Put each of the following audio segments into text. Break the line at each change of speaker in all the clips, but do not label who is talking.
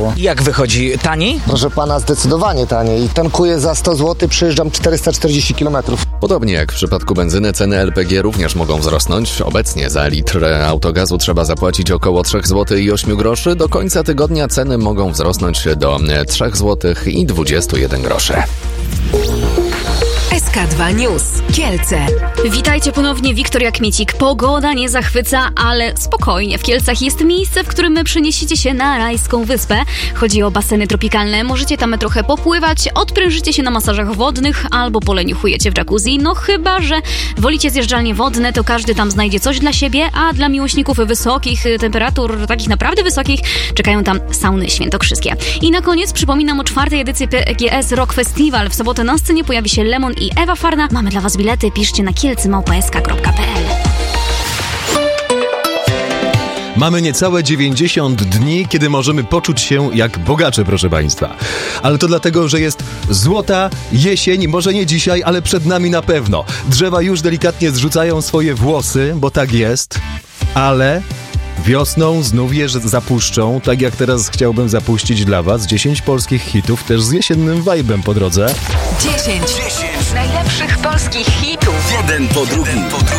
było.
Jak wychodzi? Taniej?
Proszę pana, zdecydowanie taniej. Tankuję za 100 zł, przejeżdżam 440 km.
Podobnie jak w przypadku benzyny, ceny LPG również mogą wzrosnąć. Obecnie za litr autogazu trzeba zapłacić około 3 zł i 8 groszy. Do końca tygodnia ceny mogą wzrosnąć do 3 zł i 21 groszy.
SK2 News. Kielce.
Witajcie ponownie, Wiktoria Kmiecik. Pogoda nie zachwyca, ale spokojnie. W Kielcach jest miejsce, w którym przeniesiecie się na rajską wyspę. Chodzi o baseny tropikalne. Możecie tam trochę popływać, odprężycie się na masażach wodnych albo poleniuchujecie w jacuzzi. No chyba, że wolicie zjeżdżalnie wodne, to każdy tam znajdzie coś dla siebie, a dla miłośników wysokich temperatur, takich naprawdę wysokich, czekają tam sauny świętokrzyskie. I na koniec przypominam o 4. edycji PGS Rock Festival. W sobotę na scenie pojawi się Lemon i Ewa Farna. Mamy dla was bilety, piszcie na kielcy@sk.pl.
Mamy niecałe 90 dni, kiedy możemy poczuć się jak bogacze, proszę państwa. Ale to dlatego, że jest złota jesień, może nie dzisiaj, ale przed nami na pewno. Drzewa już delikatnie zrzucają swoje włosy, bo tak jest, ale wiosną znów je zapuszczą, tak jak teraz chciałbym zapuścić dla was 10 polskich hitów, też z jesiennym vibe'em po drodze.
10 najlepszych polskich hitów.
Jeden po drugim.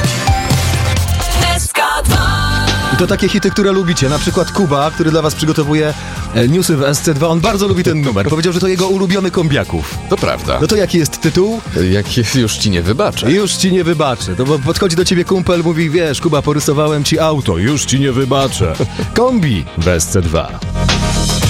SK2.
I to takie hity, które lubicie, na przykład Kuba, który dla was przygotowuje newsy w SC2, on bardzo lubi ten numer, powiedział, że to jego ulubiony kombiaków.
To prawda.
No to jaki jest tytuł?
Już ci nie wybaczę.
Już ci nie wybaczę. To bo podchodzi do ciebie kumpel, mówi, wiesz, Kuba, porysowałem ci auto, już ci nie wybaczę. Kombi w SC2.